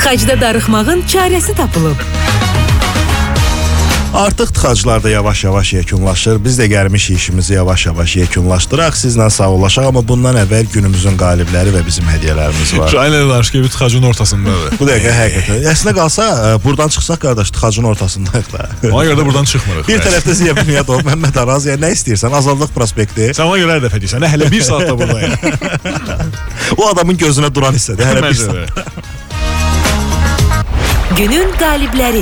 Tıxacda darıxmağın çarəsi tapılıb. Artıq tıxaclar da yavaş-yavaş yekunlaşır. Biz də gəlmiş işimizi yavaş-yavaş yekunlaşdıraq. Sizlə sağollaşaq, amma bundan əvvəl günümüzün qalibləri və bizim hədiyyələrimiz var. Şahin Larşkevi tıxacın ortasındadır. Bu dəqiqə həqiqətən. Əslində qalsa, buradan çıxsaq qardaş, tıxacın ortasındayıq da. Ona görə də buradan çıxmırıq. Bir tərəfdə Ziya Bünyadov, Məhəmməd Araz, nə istəyirsən? Azadlıq prospekti. Sən ona görə hər dəfə deyirsən, hələ bir saatda buradayım. O adamın gözünə duran hissədir, hələ bir saat. Günün qalibləri.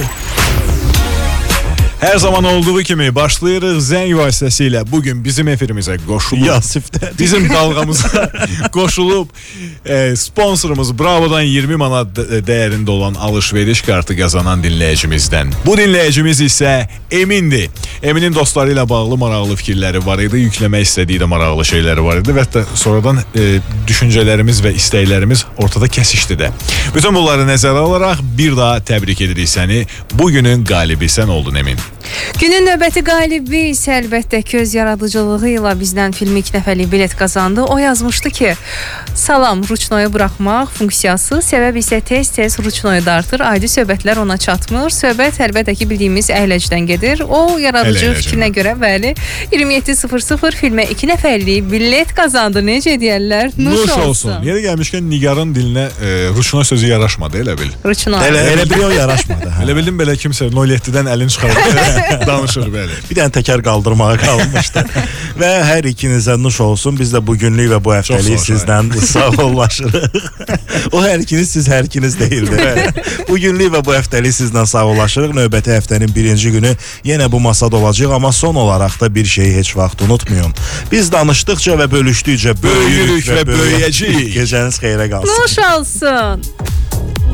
Hər zaman olduğu kimi başlayırıq zəng vasitəsilə. Bugün bizim efirimizə qoşulub, Yasifdə bizim dalğamıza qoşulub sponsorumuz Bravo'dan 20 manat dəyərində olan alış-veriş kartı qazanan dinləyicimizdən. Bu dinləyicimiz isə Emindir. Eminin dostları ilə bağlı maraqlı fikirləri var idi, yükləmək istədiyi də maraqlı şeyləri var idi və hətta sonradan düşüncələrimiz və istəklərimiz ortada kəsişdi də. Bütün bunları nəzərə alaraq bir daha təbrik edirik səni. Bugünün qalibi sən oldun Emin. Günün növbəti qalibi isə əlbəttə ki, öz yaradıcılığı ilə bizdən filmi 2 dəfəlik bilet qazandı. O yazmışdı ki, salam, ruçnoya buraxmaq funksiyası, səbəb isə tez-tez ruçnoya dartır, adi söhbətlər ona çatmır. Söhbət əlbəttə ki, bildiyimiz əhləcdən gedir. O yaradıcı fikrinə görə bəli 27:00 filmə 2 nəfərlik bilet qazandı. Necə deyərlər? Nuş olsun. Yeri gəlmişkən Nigarın dilinə ruçnoy sözü yaraşmadı, elə bil. Ruçnoy. Elə bir o yaraşmadı. Elə bildim belə kimsə 07-dən əlini çıxarıb danışır belə. Bir dənə təkər qaldırmağa qalmışdı. Və hər ikinizə nuş olsun. Biz də bugünlük və bu həftəlik sizdən sağollaşırıq. O hər ikiniz, siz hər ikiniz deyildi. Bugünlük və bu həftəlik sizdən sağollaşırıq. Növbəti həftənin birinci günü yenə bu masada olacaq, amma son olaraq da bir şeyi heç vaxt unutmayın. Biz danışdıqca və bölüşdükcə böyüyürük və böyüyəcəyik. Gecəniz xeyrə qalsın. Nuş olsun.